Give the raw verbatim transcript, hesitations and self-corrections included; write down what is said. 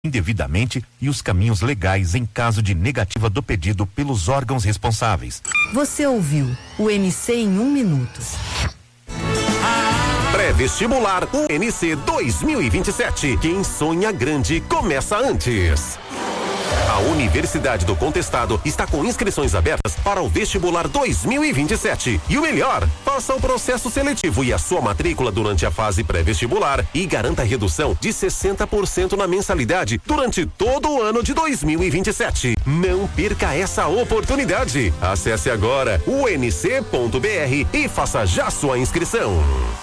indevidamente e os caminhos legais em caso de negativa do pedido pelos órgãos responsáveis. Você ouviu o M C em um minuto. Pré-vestibular U N C dois mil e vinte e sete. Quem sonha grande começa antes. A Universidade do Contestado está com inscrições abertas para o vestibular dois mil e vinte e sete. E o melhor, faça o processo seletivo e a sua matrícula durante a fase pré-vestibular e garanta redução de sessenta por cento na mensalidade durante todo o ano de dois mil e vinte e sete. Não perca essa oportunidade. Acesse agora u n c ponto b r e faça já sua inscrição.